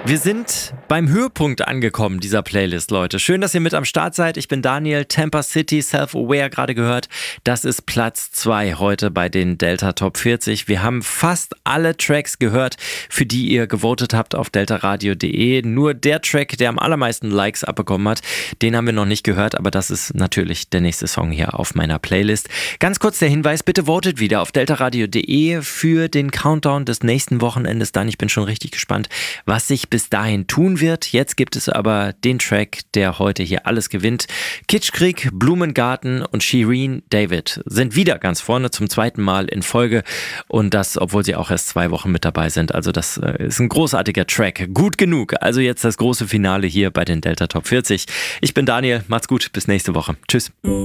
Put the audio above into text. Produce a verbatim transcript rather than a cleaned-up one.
Wir sind beim Höhepunkt angekommen dieser Playlist, Leute. Schön, dass ihr mit am Start seid. Ich bin Daniel, Tampa City, Self-Aware gerade gehört. Das ist Platz zwei heute bei den Delta Top vierzig. Wir haben fast alle Tracks gehört, für die ihr gewotet habt auf deltaradio punkt de. Nur der Track, der am allermeisten Likes abbekommen hat, den haben wir noch nicht gehört, aber das ist natürlich der nächste Song hier auf meiner Playlist. Ganz kurz der Hinweis, bitte votet wieder auf deltaradio punkt de für den Countdown des nächsten Wochenendes dann. Ich bin schon richtig gespannt, was sich bis dahin tun wird. Jetzt gibt es aber den Track, der heute hier alles gewinnt. Kitschkrieg, Blumengarten und Shireen David sind wieder ganz vorne zum zweiten Mal in Folge und das, obwohl sie auch erst zwei Wochen mit dabei sind. Also das ist ein großartiger Track. Gut genug. Also jetzt das große Finale hier bei den Delta Top vierzig. Ich bin Daniel. Macht's gut. Bis nächste Woche. Tschüss.